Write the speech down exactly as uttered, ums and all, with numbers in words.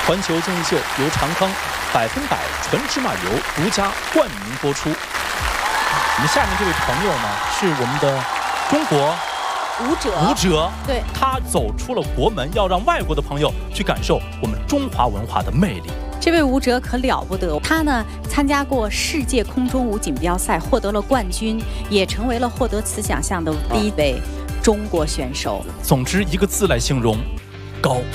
环球综艺秀由长康百分百纯芝麻油独家冠名播出。我们下面这位朋友呢，是我们的中国舞者， 舞者， 对， 他走出了国门，要让外国的朋友去感受我们中华文化的魅力。 这位舞者可了不得，他呢参加过世界空中舞锦标赛，获得了冠军，也成为了获得此奖项的第一位中国选手。 总之一个字来形容，高。